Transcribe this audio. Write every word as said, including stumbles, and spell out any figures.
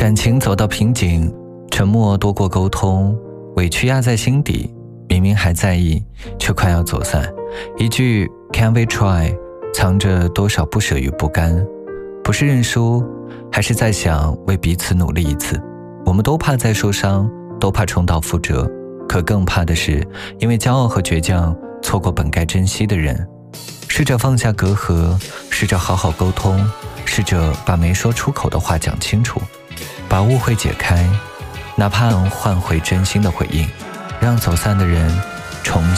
感情走到瓶颈，沉默多过沟通，委屈压在心底，明明还在意，却快要走散。一句 Can we try， 藏着多少不舍与不甘。不是认输，还是在想为彼此努力一次。我们都怕再受伤，都怕重蹈覆辙，可更怕的是因为骄傲和倔强错过本该珍惜的人。试着放下隔阂，试着好好沟通，试着把没说出口的话讲清楚，把误会解开，哪怕能换回真心的回应，让走散的人重新